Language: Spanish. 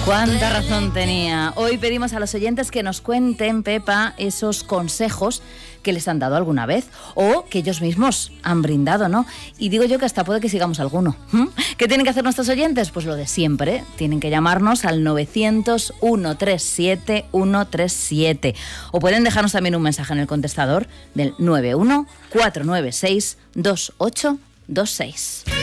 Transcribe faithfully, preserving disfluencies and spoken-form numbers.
Cuánta razón tenía. Hoy pedimos a los oyentes que nos cuenten, Pepa, esos consejos que les han dado alguna vez o que ellos mismos han brindado, ¿no? Y digo yo que hasta puede que sigamos alguno. ¿Mm? ¿Qué tienen que hacer nuestros oyentes? Pues lo de siempre. Tienen que llamarnos al novecientos, ciento treinta y siete, ciento treinta y siete. O pueden dejarnos también un mensaje en el contestador del nueve uno cuatro nueve seis dos ocho dos seis.